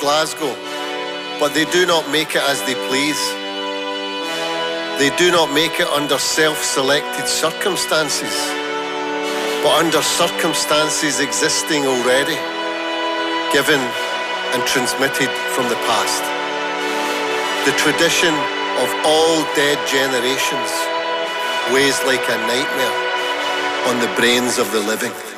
Glasgow, but they do not make it as they please. They do not make it under self-selected circumstances, but under circumstances existing already, given and transmitted from the past. The tradition of all dead generations weighs like a nightmare on the brains of the living.